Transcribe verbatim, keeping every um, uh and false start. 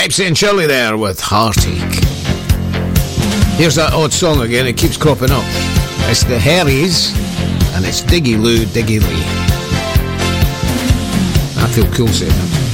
Pepsi and Shirley there with Heartache. Here's that odd song again, it keeps cropping up. It's the Harrys, and it's Diggy Lou, Diggy Lee. I feel cool saying that.